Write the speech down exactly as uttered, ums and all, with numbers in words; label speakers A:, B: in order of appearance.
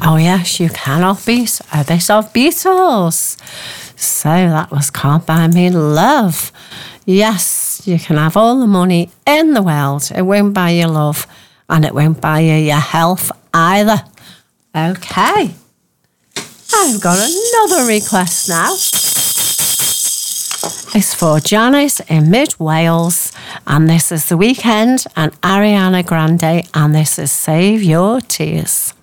A: Oh yes, you cannot beat a bit of Beatles. So that was Can't Buy Me Love. Yes, you can have all the money in the world. It won't buy you love, and it won't buy you your health either. Okay. I've got another request now. It's for Janet in Mid Wales, and this is The Weekend and Ariana Grande, and this is Save Your Tears.